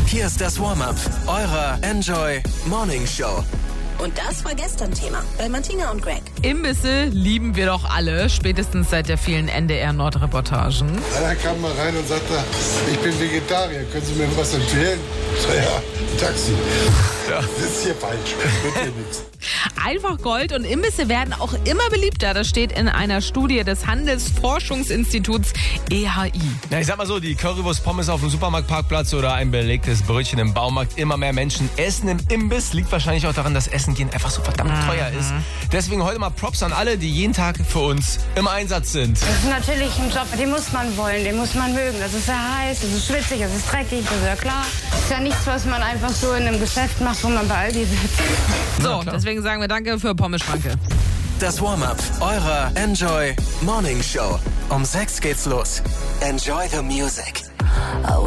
Hier ist das Warm-Up eurer Enjoy Morning Show. Und das war gestern Thema bei Martina und Greg. Imbisse lieben wir doch alle, spätestens seit der vielen NDR-Nord-Reportagen. Einer kam mal rein und sagte, ich bin Vegetarier, können Sie mir was empfehlen? Ich sag, ja, Taxi. Ja. Das ist hier falsch, wird hier nichts. Einfach Gold und Imbisse werden auch immer beliebter. Das steht in einer Studie des Handelsforschungsinstituts EHI. Ja, ich sag mal so, die Currywurst Pommes auf dem Supermarktparkplatz oder ein belegtes Brötchen im Baumarkt. Immer mehr Menschen essen im Imbiss. Liegt wahrscheinlich auch daran, dass Essen gehen einfach so verdammt teuer ist. Deswegen heute mal Props an alle, die jeden Tag für uns im Einsatz sind. Das ist natürlich ein Job, den muss man wollen, den muss man mögen. Das ist sehr heiß, das ist schwitzig, das ist dreckig, das ist ja klar. Das ist ja nichts, was man einfach so in einem Geschäft macht, wo man bei Aldi sitzt. So, deswegen sagen wir danke für Pommes-Schranke. Das Warm-Up eurer Enjoy Morning Show. Um 6 geht's los. Enjoy the music.